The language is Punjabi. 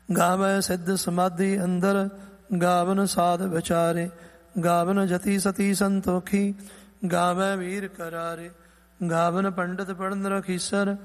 ਗਾਵੈ ਸਿੱਧ ਸਮਾਧੀ ਅੰਦਰ, ਗਾਵਨ ਸਾਧ ਵਿਚਾਰੇ। ਗਾਵਨ ਜਤੀ ਸਤੀ ਸੰਤੋਖੀ, ਗਾਵੈ ਵੀਰ ਕਰਾਰੇ। ਗਾਵਨ ਪੰਡਿਤ ਪੜਨ ਰਖੀਸਰ,